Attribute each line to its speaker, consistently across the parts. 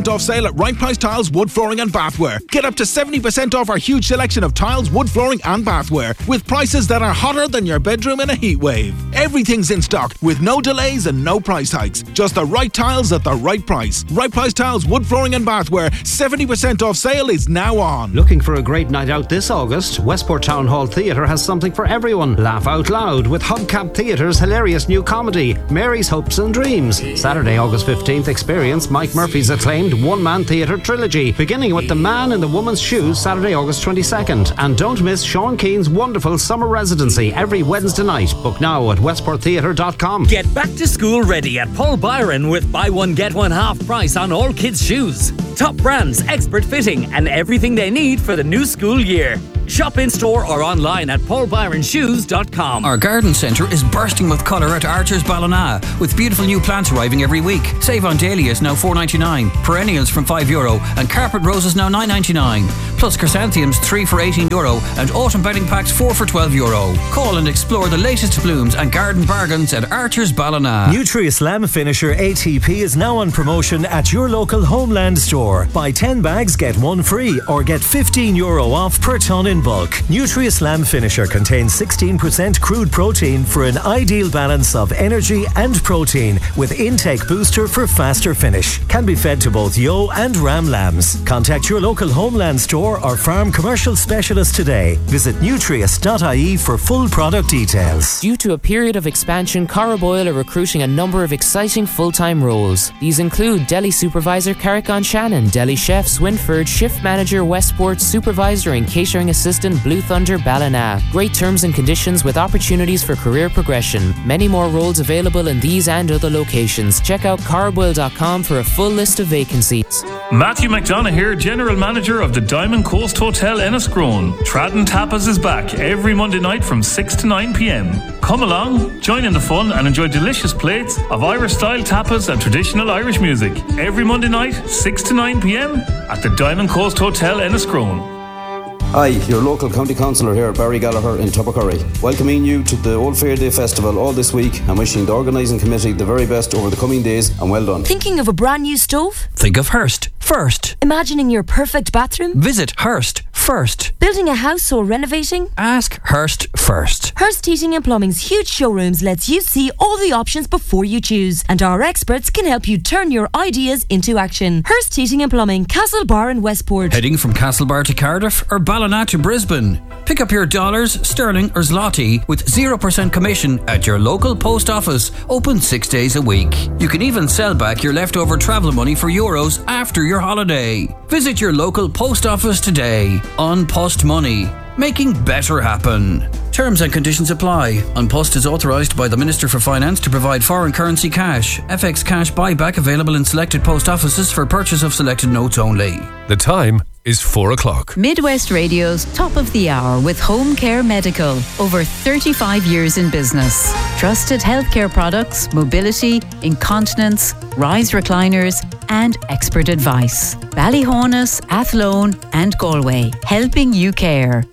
Speaker 1: Off sale at Right Price Tiles, Wood Flooring and Bathware. Get up to 70% off our huge selection of tiles, wood flooring and bathware with prices that are hotter than your bedroom in a heat wave. Everything's in stock with no delays and no price hikes. Just the right tiles at the right price. Right Price Tiles, Wood Flooring and Bathware. 70% off sale is now on.
Speaker 2: Looking for a great night out this August? Westport Town Hall Theatre has something for everyone. Laugh out loud with Hubcap Theatre's hilarious new comedy, Mary's Hopes and Dreams. Saturday, August 15th, experience Mike Murphy's acclaimed one-man theatre trilogy, beginning with The Man in the Woman's Shoes, Saturday, August 22nd. And don't miss Sean Keane's wonderful summer residency every Wednesday night. Book now at westporttheatre.com.
Speaker 3: Get back to school ready at Paul Byron with buy one get one half price on all kids' shoes. Top brands, expert fitting, and everything they need for the new school year. Shop in store or online at paulbyronshoes.com.
Speaker 4: Our garden centre is bursting with colour at Archer's Ballina, with beautiful new plants arriving every week. Save on dahlias now €4.99, perennials from €5, and carpet roses now €9.99. Plus chrysanthemums 3 for €18, and autumn bedding packs 4 for €12. Call and explore the latest blooms and garden bargains at Archer's Ballina.
Speaker 5: Nutri-Slam Finisher ATP is now on promotion at your local Homeland store. Buy 10 bags, get 1 free, or get €15 off per tonne in bulk. Nutri-Slam Finisher contains 16% crude protein for an ideal balance of energy and protein, with intake booster for faster finish. Can be fed to both ewe and ram lambs. Contact your local Homeland store or farm commercial specialist today. Visit nutrius.ie for full product details.
Speaker 6: Due to a period of expansion, Carraboyle are recruiting a number of exciting full-time roles. These include Deli Supervisor Carrick-on Shannon, Deli Chef Swinford, Shift Manager Westport, Supervisor and Catering Assistant Blue Thunder Ballina. Great terms and conditions with opportunities for career progression. Many more roles available in these and other locations. Check out carraboyle.com for a full list of vacancies.
Speaker 7: Matthew McDonough here, General Manager of the Diamond Coast Hotel Enniscrone. Tradden Tapas is back every Monday night from 6 to 9 p.m. Come along, join in the fun and enjoy delicious plates of Irish-style tapas and traditional Irish music. Every Monday night, 6 to 9 p.m. at the Diamond Coast Hotel Enniscrone.
Speaker 8: Hi, your local county councillor here, Barry Gallagher in Tubbercurry. Welcoming you to the Old Fair Day Festival all this week and wishing the organising committee the very best over the coming days, and well done.
Speaker 9: Thinking of a brand new stove?
Speaker 4: Think of Hearst first.
Speaker 9: Imagining your perfect bathroom?
Speaker 4: Visit Hearst first.
Speaker 9: Building a house or renovating?
Speaker 4: Ask Hearst first.
Speaker 9: Hearst Heating and Plumbing's huge showrooms lets you see all the options before you choose, and our experts can help you turn your ideas into action. Hearst Heating and Plumbing, Castlebar and Westport.
Speaker 4: Heading from Castlebar to Cardiff or Ballina to Brisbane? Pick up your dollars, sterling or zloty with 0% commission at your local post office, open 6 days a week. You can even sell back your leftover travel money for euros after your holiday. Visit your local post office today. On Post Money, making better happen. Terms and conditions apply. On Post is authorised by the Minister for Finance to provide foreign currency cash. FX cash buyback available in selected post offices for purchase of selected notes only.
Speaker 10: The time is 4 o'clock.
Speaker 11: Midwest Radio's Top of the Hour with Home Care Medical. Over 35 years in business. Trusted healthcare products, mobility, incontinence, rise recliners and expert advice. Ballyhonus, Athlone and Galway. Helping you care.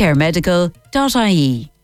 Speaker 11: homecaremedical.ie.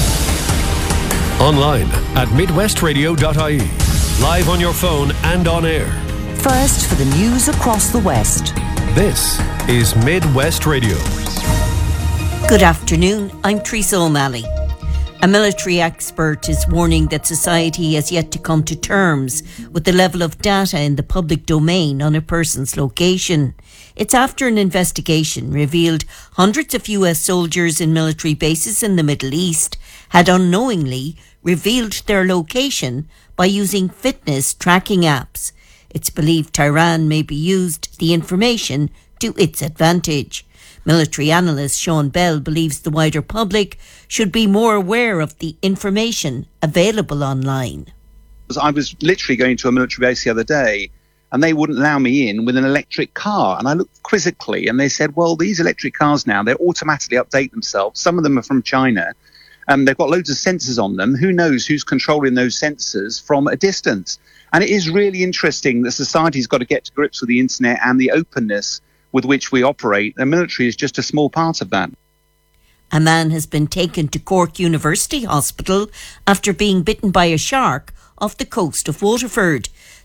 Speaker 10: Online at midwestradio.ie. Live on your phone and on air.
Speaker 12: First for the news across the West.
Speaker 10: This is Midwest Radio.
Speaker 13: Good afternoon, I'm Teresa O'Malley. A military expert is warning that society has yet to come to terms with the level of data in the public domain on a person's location. It's after an investigation revealed hundreds of US soldiers in military bases in the Middle East had unknowingly revealed their location by using fitness tracking apps. It's believed Tehran maybe used the information to its advantage. Military analyst Sean Bell believes the wider public should be more aware of the information available online.
Speaker 14: I was literally going to a military base the other day and they wouldn't allow me in with an electric car. And I looked quizzically and they said, well, these electric cars now, they automatically update themselves. Some of them are from China. They've got loads of sensors on them. Who knows who's controlling those sensors from a distance? And it is really interesting that society's got to get to grips with the internet and the openness with which we operate. The military is just a small part of that.
Speaker 13: A man has been taken to Cork University Hospital after being bitten by a shark off the coast of Waterford.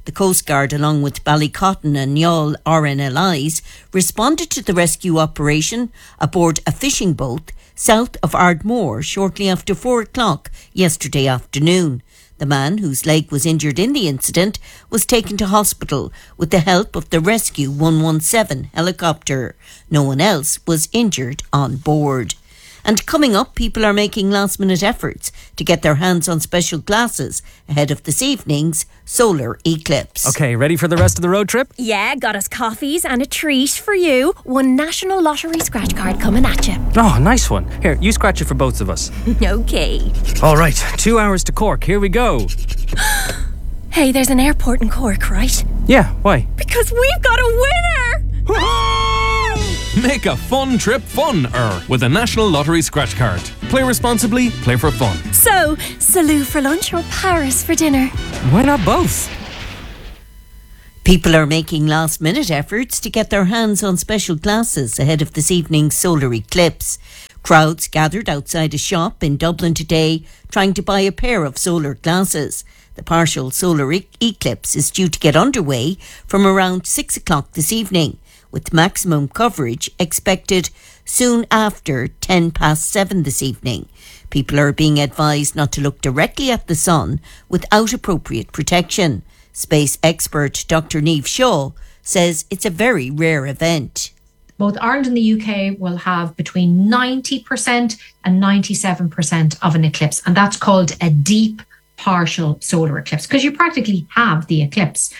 Speaker 13: The Coast Guard, along with Ballycotton and Youghal RNLIs, responded to the rescue operation aboard a fishing boat south of Ardmore shortly after 4 o'clock yesterday afternoon. The man, whose leg was injured in the incident, was taken to hospital with the help of the Rescue 117 helicopter. No one else was injured on board. And coming up, people are making last-minute efforts to get their hands on special glasses ahead of this evening's solar eclipse.
Speaker 15: Okay, ready for the rest of the road trip?
Speaker 16: Yeah, got us coffees and a treat for you. One National Lottery scratch card coming at you.
Speaker 15: Oh, nice one. Here, you scratch it for both of us.
Speaker 16: Okay.
Speaker 15: All right, 2 hours to Cork. Here we go.
Speaker 16: Hey, there's an airport in Cork, right?
Speaker 15: Yeah, why?
Speaker 16: Because we've got a winner!
Speaker 17: Make a fun trip fun-er with a National Lottery scratch card. Play responsibly, play for fun.
Speaker 16: So, Salou for lunch or Paris for dinner?
Speaker 15: Why not both?
Speaker 13: People are making last-minute efforts to get their hands on special glasses ahead of this evening's solar eclipse. Crowds gathered outside a shop in Dublin today trying to buy a pair of solar glasses. The partial solar eclipse is due to get underway from around 6 o'clock this evening, with maximum coverage expected soon after 7:10 this evening. People are being advised not to look directly at the sun without appropriate protection. Space expert Dr. Niamh Shaw says it's a very rare event.
Speaker 18: Both Ireland and the UK will have between 90% and 97% of an eclipse, and that's called a deep partial solar eclipse, because you practically have the eclipse.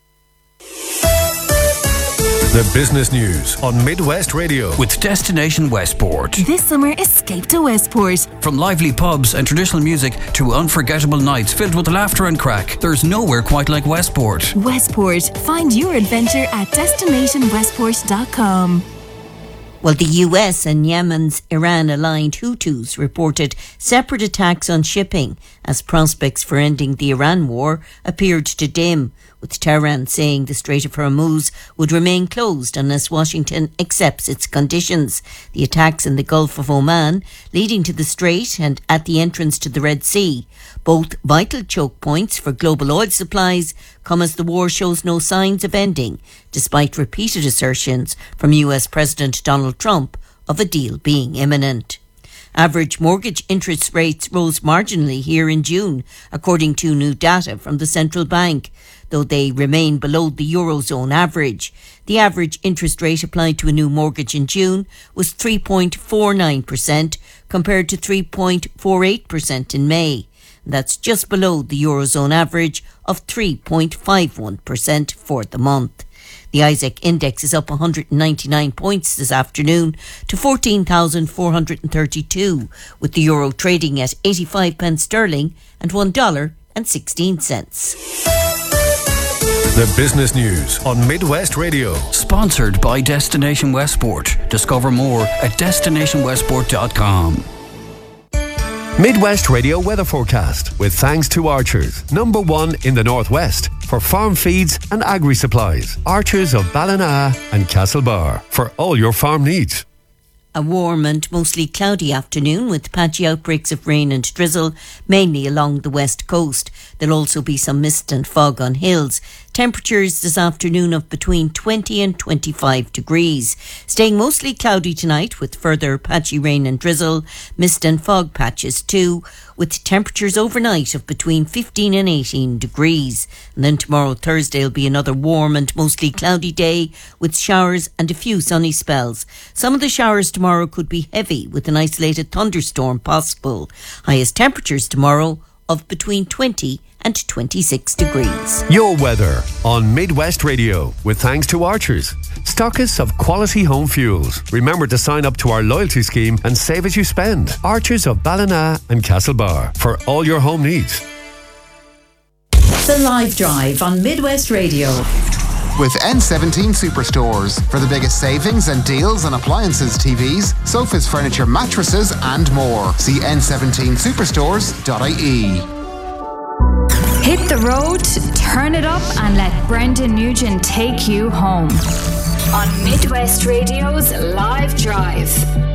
Speaker 10: The business news on Midwest Radio
Speaker 4: with Destination Westport.
Speaker 19: This summer, escape to Westport.
Speaker 4: From lively pubs and traditional music to unforgettable nights filled with laughter and crack, there's nowhere quite like Westport.
Speaker 19: Westport. Find your adventure at destinationwestport.com.
Speaker 13: Well, the US and Yemen's Iran-aligned Houthis reported separate attacks on shipping as prospects for ending the Iran war appeared to dim, with Tehran saying the Strait of Hormuz would remain closed unless Washington accepts its conditions. The attacks in the Gulf of Oman, leading to the Strait and at the entrance to the Red Sea, both vital choke points for global oil supplies, come as the war shows no signs of ending, despite repeated assertions from US President Donald Trump of a deal being imminent. Average mortgage interest rates rose marginally here in June, according to new data from the central bank, though they remain below the Eurozone average. The average interest rate applied to a new mortgage in June was 3.49% compared to 3.48% in May. That's just below the Eurozone average of 3.51% for the month. The Isaac Index is up 199 points this afternoon to 14,432, with the euro trading at 85 pence sterling and $1.16.
Speaker 10: The business news on Midwest Radio.
Speaker 4: Sponsored by Destination Westport. Discover more at destinationwestport.com.
Speaker 10: Midwest Radio weather forecast with thanks to Archers, #1 in the Northwest for farm feeds and agri supplies. Archers of Ballina and Castlebar for all your farm needs.
Speaker 13: A warm and mostly cloudy afternoon with patchy outbreaks of rain and drizzle, mainly along the west coast. There'll also be some mist and fog on hills. Temperatures this afternoon of between 20 and 25 degrees. Staying mostly cloudy tonight with further patchy rain and drizzle, mist and fog patches too, with temperatures overnight of between 15 and 18 degrees. And then tomorrow, Thursday, will be another warm and mostly cloudy day with showers and a few sunny spells. Some of the showers tomorrow could be heavy with an isolated thunderstorm possible. Highest temperatures tomorrow of between 20 and 26 degrees.
Speaker 10: Your weather on Midwest Radio with thanks to Archers, stockists of quality home fuels. Remember to sign up to our loyalty scheme and save as you spend. Archers of Ballina and Castlebar for all your home needs.
Speaker 11: The Live Drive on Midwest Radio.
Speaker 20: With N17 Superstores for the biggest savings and deals on appliances, TVs, sofas, furniture, mattresses and more. See n17superstores.ie.
Speaker 21: Hit the road, turn it up and let Brendan Nugent take you home. On Midwest Radio's Live Drive.